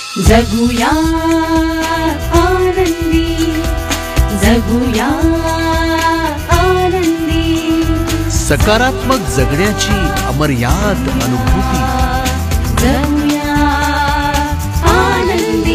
जगूया आनंदी, जगूया आनंदी. सकारात्मक जगण्याची अमर्याद अनुभूती. जगूया आनंदी.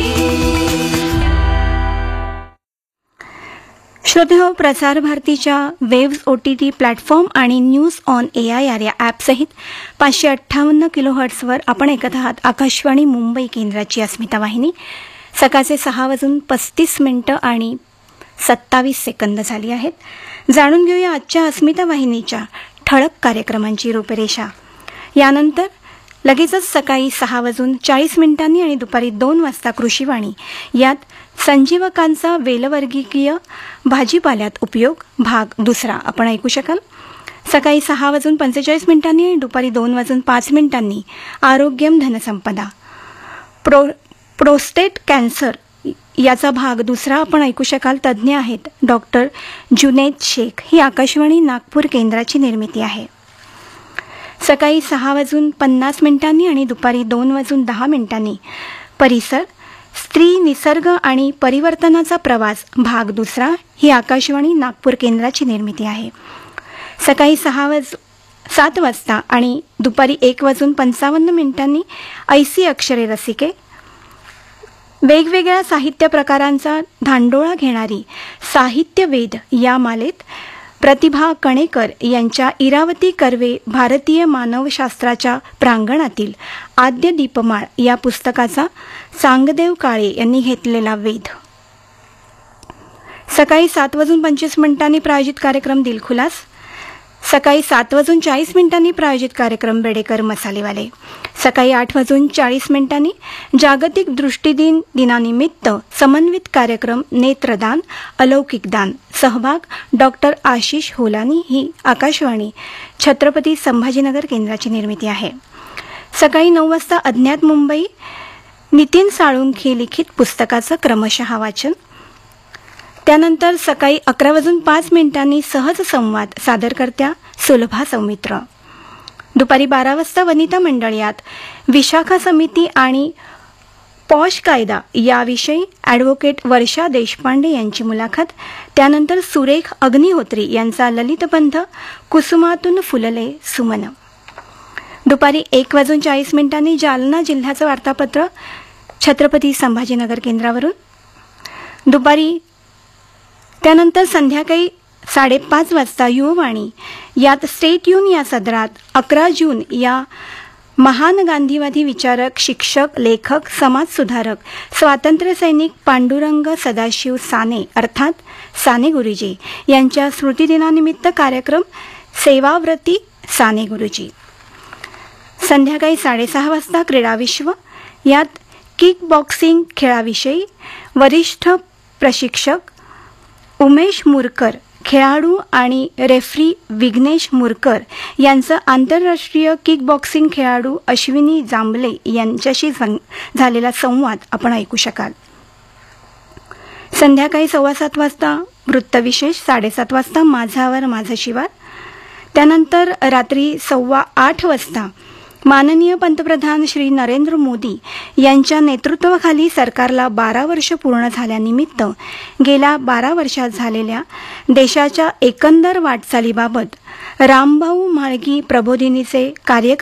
श्रोतेहो, प्रसार भारतीच्या वेव्ज OTT प्लॅटफॉर्म आणि न्यूज ऑन AIR या ॲपसहित 558 किलोहर्ट्झवर आपण ऐकत आहात आकाशवाणी मुंबई केंद्राची अस्मिता वाहिनी. सकाळचे 6:35 आणि 27 सेकंद झाली आहेत. जाणून घेऊया आजच्या अस्मिता वाहिनीच्या ठळक कार्यक्रमांची रूपरेषा. यानंतर लगेचच सकाळी 6:40 आणि दुपारी 2 वाजता कृषीवाणी यात संजीवकांचा वेलवर्गीय भाजीपाल्यात उपयोग भाग 2 आपण ऐकू शकाल. सकाळी 6:45 आणि दुपारी 2:05 आरोग्यम धनसंपदा. प्रोस्टेट कॅन्सर याचा भाग 2 आपण ऐकू शकाल. तज्ज्ञ आहेत डॉक्टर जुनैद शेख. ही आकाशवाणी नागपूर केंद्राची निर्मिती आहे. सकाळी 6:50 आणि दुपारी 2:10 परिसर, स्त्री, निसर्ग आणि परिवर्तनाचा प्रवास भाग 2 ही आकाशवाणी नागपूर केंद्राची निर्मिती आहे. सकाळी 7 वाजता आणि दुपारी 1:55 ऐसी अक्षरे रसिके. वेगवेगळ्या साहित्य प्रकारांचा धांडोळा घेणारी साहित्यवेध या मालेत प्रतिभा कणेकर यांच्या इरावती कर्वे भारतीय मानवशास्त्राच्या प्रांगणातील आद्य दीपमाळ या पुस्तकाचा सांगदेव काळे यांनी घेतलेला वेध. सकाळी 7:25 प्रायोजित कार्यक्रम दिलखुलास. सकाळी 7:40 प्रायोजित कार्यक्रम बेडेकर मसालेवाले. सकाळी 8:40 जागतिक दृष्टिदिन दिनानिमित्त समन्वित कार्यक्रम नेत्रदान अलौकिक दान. सहभाग डॉक्टर आशिष होलानी. ही आकाशवाणी छत्रपती संभाजीनगर केंद्राची निर्मिती आहे. सकाळी 9 वाजता अज्ञात मुंबई नितीन साळुंखे लिखित पुस्तकाचं क्रमशः वाचन. त्यानंतर सकाळी 11:05 सहज संवाद सादरकर्त्या सुलभा सौमित्र. दुपारी 12 वाजता वनिता मंडळ यात विशाखा समिती आणि पॉश कायदा याविषयी ॲडव्होकेट वर्षा देशपांडे यांची मुलाखत. त्यानंतर सुरेख अग्निहोत्री यांचा ललितबंध कुसुमातून फुलले सुमन. दुपारी 1:40 जालना जिल्ह्याचं वार्तापत्र छत्रपती संभाजीनगर केंद्रावरून. त्यानंतर संध्याकाळी 5:30 वाजता युववाणी यात स्टेट युन या सदरात 11 जून या महान गांधीवादी विचारक, शिक्षक, लेखक, समाजसुधारक, स्वातंत्र्यसैनिक पांडुरंग सदाशिव साने अर्थात साने गुरुजी यांच्या स्मृतिदिनानिमित्त कार्यक्रम सेवाव्रती साने गुरुजी. संध्याकाळी 6:30 वाजता क्रीडाविश्व यात किक बॉक्सिंग खेळाविषयी वरिष्ठ प्रशिक्षक उमेश मुरकर, खेळाडू आणि रेफरी विघ्नेश मुरकर यांचं आंतरराष्ट्रीय किक बॉक्सिंग खेळाडू अश्विनी जांभले यांच्याशी झालेला संवाद आपण ऐकू शकाल. संध्याकाळी 7:15 वाजता वृत्तविशेष. 7:30 वाजता माझावर माझा शिवार. त्यानंतर रात्री 8:15 वाजता माननीय पंतप्रधान श्री नरेंद्र मोदी यांच्या नेतृत्वाखाली सरकारला 12 वर्ष पूर्ण झाल्यानिमित्त गेल्या 12 वर्षात झालेल्या देशाच्या एकंदर वाटचालीबाबत रामभाऊ म्हाळगी प्रबोधिनीचे कार्यक्रम